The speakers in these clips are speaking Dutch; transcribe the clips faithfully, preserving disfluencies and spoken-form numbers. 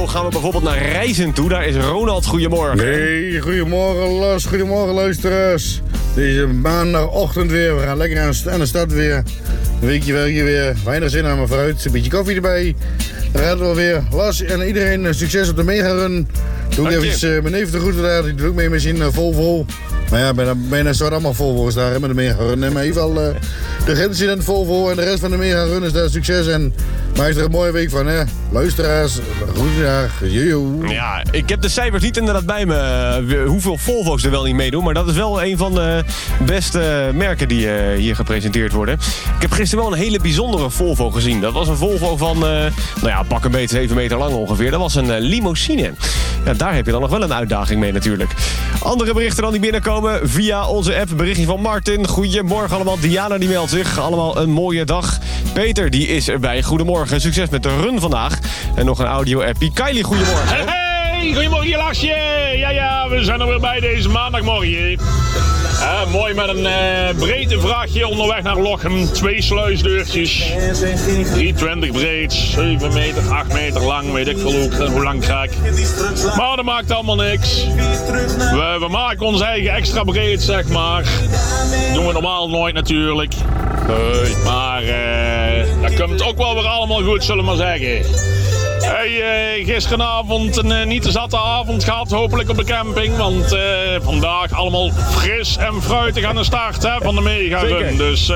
gaan we bijvoorbeeld naar Reizen toe. Daar is Ronald. Goedemorgen. Nee, goedemorgen Las, goedemorgen luisteraars. Deze maandagochtend weer, we gaan lekker aan de stad weer. Een weekje werken weer, weinig zin aan mijn fruit, een beetje koffie erbij. Dan gaat het wel weer. Las en iedereen succes op de mega-run. Doe ik even uh, mijn neef de groeten daar, die doet ook mee met zijn uh, Volvo. Maar ja, bijna, bijna staat allemaal Volvo's daar hè, met de mega-run. Maar in ieder geval, uh, de Gent Volvo en de rest van de mega-run is daar succes. En maak er een mooie week van, hè. Luisteraars, goedendag, jojo. Ja, ik heb de cijfers niet inderdaad bij me, hoeveel Volvo's er wel niet meedoen. Maar dat is wel een van de beste merken die uh, hier gepresenteerd worden. Ik heb gisteren wel een hele bijzondere Volvo gezien. Dat was een Volvo van, uh, nou ja, pak een beetje zeven meter lang ongeveer. Dat was een uh, limousine. Ja, daar heb je dan nog wel een uitdaging mee natuurlijk. Andere berichten dan die binnenkomen via onze app. Berichtje van Martin. Goedemorgen allemaal. Diana die meldt zich. Allemaal een mooie dag. Peter die is erbij. Goedemorgen. Succes met de run vandaag. En nog een audio-appie. Kylie, goedemorgen. Hey, hey, goedemorgen Lasje. Ja, ja, we zijn er weer bij deze maandagmorgen. Uh, mooi met een uh, breedte vrachtje onderweg naar Lochem. Twee sluisdeurtjes. driehonderdtwintig breed, zeven meter, acht meter lang. Weet ik veel hoe, hoe lang krijg. Maar dat maakt allemaal niks. We, we maken ons eigen extra breed, zeg maar. Doen we normaal nooit natuurlijk. Nee. Maar uh, dat komt ook wel weer allemaal goed, zullen we maar zeggen. Hey, uh, gisteravond een uh, niet te zatte avond gehad, hopelijk op de camping. Want uh, vandaag allemaal fris en fruitig aan de start hè, van de mega-run. Dus uh,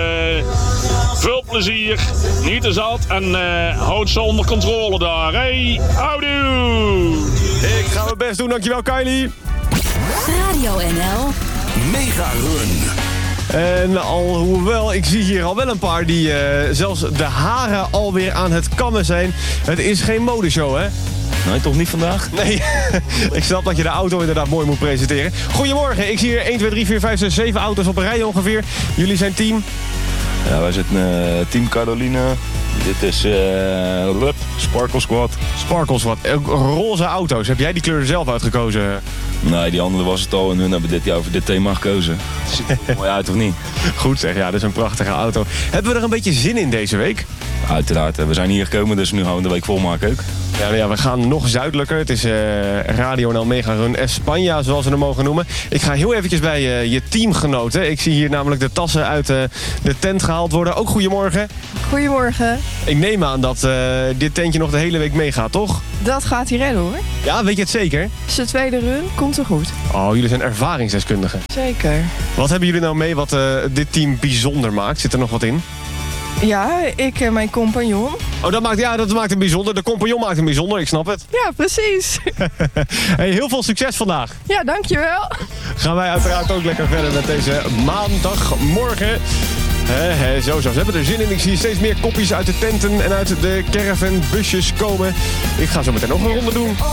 veel plezier, niet te zat en uh, houd ze onder controle daar. Hey, houdoe! Ik ga mijn best doen, dankjewel Kylie. Radio N L Mega-run. En alhoewel, ik zie hier al wel een paar die uh, zelfs de haren alweer aan het kammen zijn. Het is geen modeshow, hè? Nee, toch niet vandaag? Nee, ik snap dat je de auto inderdaad mooi moet presenteren. Goedemorgen, ik zie hier één, twee, drie, vier, vijf, zes, zeven auto's op een rij ongeveer. Jullie zijn team? Ja, wij zitten uh, Team Caroline. Dit is uh, Rup, Sparkle Squad. Sparkle Squad, roze auto's. Heb jij die kleur zelf uitgekozen? Nee, die andere was het al en hun hebben dit jaar voor dit thema gekozen. Ziet er mooi uit of niet? Goed zeg, ja, dat is een prachtige auto. Hebben we er een beetje zin in deze week? Uiteraard, we zijn hier gekomen, dus nu gaan we de week volmaken ook. Ja, nou ja, we gaan nog zuidelijker. Het is uh, Radio N L Mega Run España, zoals we hem mogen noemen. Ik ga heel eventjes bij uh, je teamgenoten. Ik zie hier namelijk de tassen uit uh, de tent gehaald worden. Ook goedemorgen. Goedemorgen. Ik neem aan dat uh, dit tentje nog de hele week meegaat, toch? Dat gaat hij redden hoor. Ja, weet je het zeker? Zijn tweede run komt er goed. Oh, jullie zijn ervaringsdeskundigen. Zeker. Wat hebben jullie nou mee wat uh, dit team bijzonder maakt? Zit er nog wat in? Ja, ik en mijn compagnon. Oh, dat maakt, ja, dat maakt hem bijzonder. De compagnon maakt hem bijzonder, ik snap het. Ja, precies. Hey, heel veel succes vandaag. Ja, dankjewel. Gaan wij uiteraard ook lekker verder met deze maandagmorgen. He, he, zo, zo. Ze hebben er zin in. Ik zie steeds meer kopjes uit de tenten en uit de caravanbusjes komen. Ik ga zo meteen nog een ronde doen.